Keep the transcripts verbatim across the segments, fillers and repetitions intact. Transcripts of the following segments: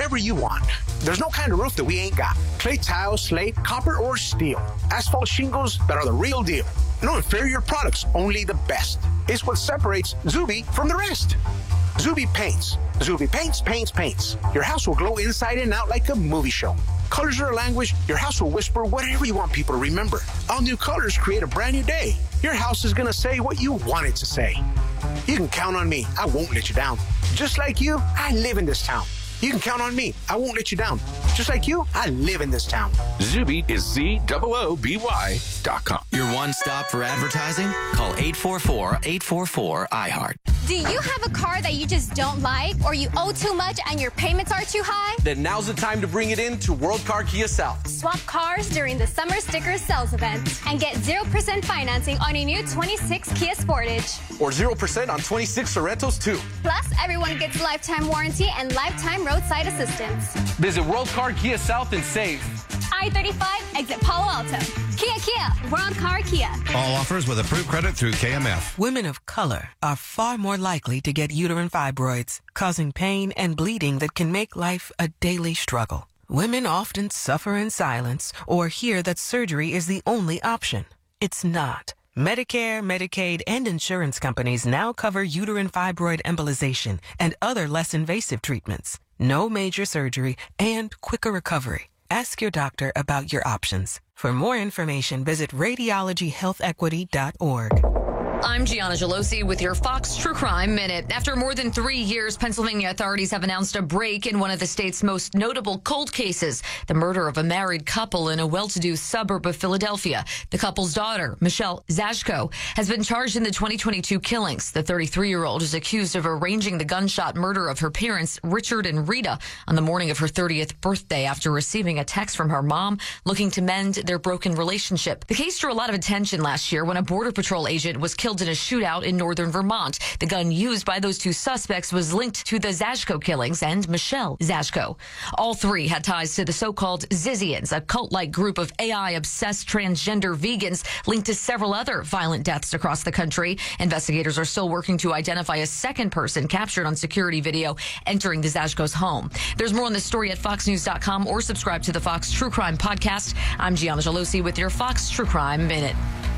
whatever you want. There's no kind of roof that we ain't got. Clay tile, slate, copper, or steel. Asphalt shingles that are the real deal. No inferior products, only the best. It's what separates Zuby from the rest. Zuby Paints. Zuby Paints, paints, paints. Your house will glow inside and out like a movie show. Colors are a language. Your house will whisper whatever you want people to remember. All new colors create a brand new day. Your house is going to say what you want it to say. You can count on me. I won't let you down. Just like you, I live in this town. You can count on me. I won't let you down. Just like you, I live in this town. Zuby is Z O O B Y dot com. Your one stop for advertising? Call eight four four, eight four four, I heart. Do you have a car that you just don't like, or you owe too much and your payments are too high? Then now's the time to bring it in to World Car Kia South. Swap cars during the Summer Stickers Sales event and get zero percent financing on a new twenty-six Kia Sportage. Or zero percent on twenty-six Sorrentos, too. Plus, everyone gets lifetime warranty and lifetime roadside assistance. Visit World Car Kia South and save. I thirty-five, exit Palo Alto. Kia, Kia, World Car Kia. All offers with approved credit through K M F. Women of color are far more likely to get uterine fibroids, causing pain and bleeding that can make life a daily struggle. Women often suffer in silence or hear that surgery is the only option. It's not. Medicare, Medicaid, and insurance companies now cover uterine fibroid embolization and other less invasive treatments. No major surgery and quicker recovery. Ask your doctor about your options. For more information, visit radiology health equity dot org. I'm Gianna Gelosi with your Fox True Crime Minute. After more than three years, Pennsylvania authorities have announced a break in one of the state's most notable cold cases, the murder of a married couple in a well-to-do suburb of Philadelphia. The couple's daughter, Michelle Zashko, has been charged in the twenty twenty-two killings. The thirty-three-year-old is accused of arranging the gunshot murder of her parents, Richard and Rita, on the morning of her thirtieth birthday after receiving a text from her mom looking to mend their broken relationship. The case drew a lot of attention last year when a Border Patrol agent was killed in a shootout in northern Vermont. The gun used by those two suspects was linked to the Zashko killings and Michelle Zashko. All three had ties to the so-called Zizians, a cult-like group of A I-obsessed transgender vegans linked to several other violent deaths across the country. Investigators are still working to identify a second person captured on security video entering the Zashko's home. There's more on this story at fox news dot com or subscribe to the Fox True Crime podcast. I'm Gianna Gelosi with your Fox True Crime Minute.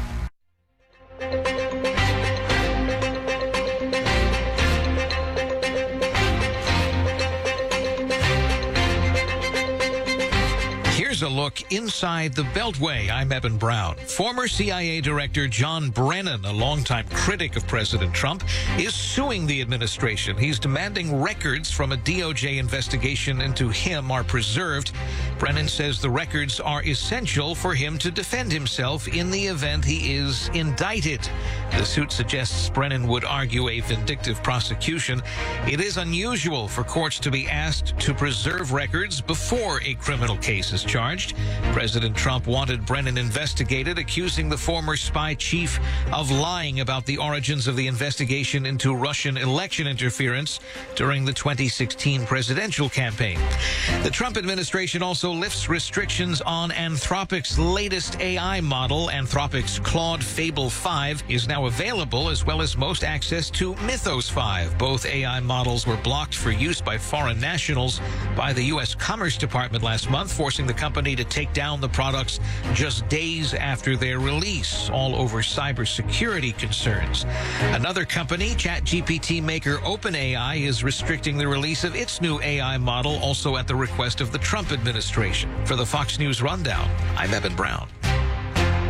Here's a look inside the Beltway. I'm Eben Brown. Former C I A Director John Brennan, a longtime critic of President Trump, is suing the administration. He's demanding records from a D O J investigation into him are preserved. Brennan says the records are essential for him to defend himself in the event he is indicted. The suit suggests Brennan would argue a vindictive prosecution. It is unusual for courts to be asked to preserve records before a criminal case is charged. President Trump wanted Brennan investigated, accusing the former spy chief of lying about the origins of the investigation into Russian election interference during the twenty sixteen presidential campaign. The Trump administration also lifts restrictions on Anthropic's latest A I model. Anthropic's Claude Fable five is now available, as well as most access to Mythos five. Both A I models were blocked for use by foreign nationals by the U S Commerce Department last month, forcing the company to take down the products just days after their release, all over cybersecurity concerns. Another company, ChatGPT maker OpenAI, is restricting the release of its new A I model, also at the request of the Trump administration. For the Fox News Rundown, I'm Eben Brown.